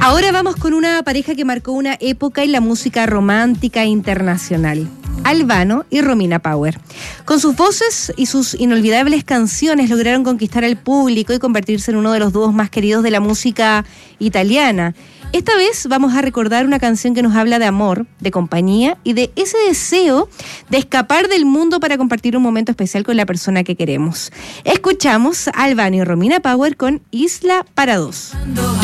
Ahora vamos con una pareja que marcó una época en la música romántica internacional. Albano y Romina Power. Con sus voces y sus inolvidables canciones lograron conquistar al público y convertirse en uno de los dúos más queridos de la música italiana. Esta vez vamos a recordar una canción que nos habla de amor, de compañía y de ese deseo de escapar del mundo para compartir un momento especial con la persona que queremos. Escuchamos a Albano y Romina Power con Isla para dos.